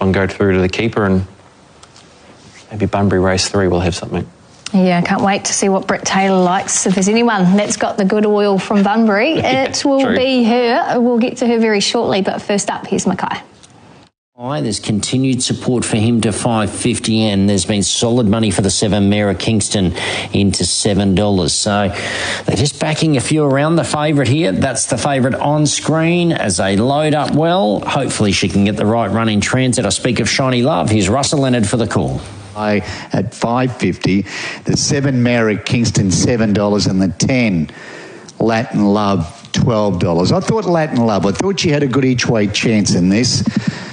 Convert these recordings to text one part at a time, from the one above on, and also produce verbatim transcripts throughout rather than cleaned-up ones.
one go through to the keeper, and maybe Bunbury race three will have something. Yeah, I can't wait to see what Britt Taylor likes. If there's anyone that's got the good oil from Bunbury, Yeah, it will true. be her. We'll get to her very shortly, but first up, here's Mackay. There's continued support for him to five fifty, and there's been solid money for the seven Mara Kingston into seven dollars. So they're just backing a few around the favourite here. That's the favourite on screen as they load up well. Hopefully she can get the right run in transit. I speak of Shiny Love. Here's Russell Leonard for the call. I at five fifty, the seven Mara Kingston seven dollars, and the ten Latin Love twelve dollars. I thought Latin Love, I thought she had a good each way chance in this.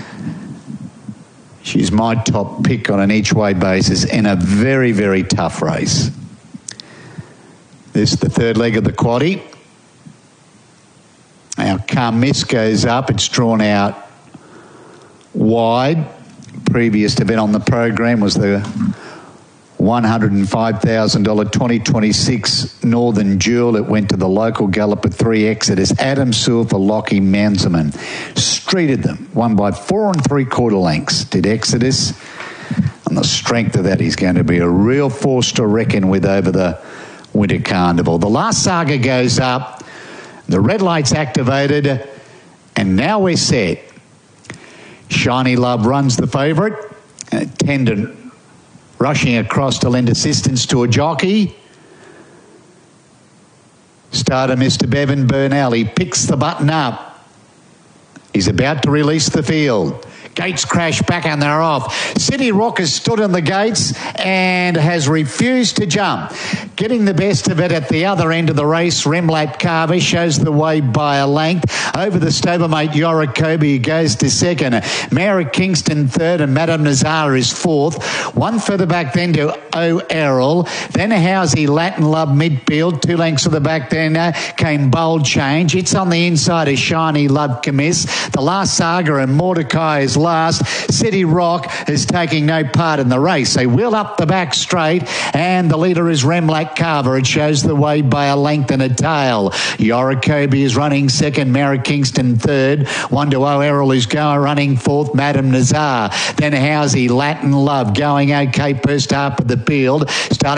She's my top pick on an each-way basis in a very, very tough race. This is the third leg of the quaddie. Our Can't Miss goes up. It's drawn out wide. Previous to being on the program was the one hundred five thousand dollars twenty twenty-six Northern Jewel. It went to the local gallop at three Exodus. Adam Sewell for Lockie Manselman. Streeted them. Won by four and three quarter lengths. Did Exodus. On the strength of that, he's going to be a real force to reckon with over the Winter Carnival. The last Saga goes up. The red light's activated. And now we're set. Shiny Love runs the favourite. Uh, tendon rushing across to lend assistance to a jockey. Starter Mister Bevan Burnell. He picks the button up. He's about to release the field. Gates crash back and they're off. City Rock has stood in the gates and has refused to jump. Getting the best of it at the other end of the race, Remlap Carver shows the way by a length. Over the stablemate, Yorikobi goes to second. Mara Kingston third and Madame Nazar is fourth. One further back then to O Errol. Then Housey Latin Love midfield. Two lengths to the back then uh, came Bold Change. It's on the inside of Shiny Love Commiss. The last Saga and Mordecai is last. City Rock is taking no part in the race. They wheel up the back straight and the leader is Remlap Carver. It shows the way by a length and a tail. Yorikobi is running second. Mara Kingston third. One to O Errol is going running fourth. Madame Nazar. Then Housey Latin Love going okay first half of the field. Starting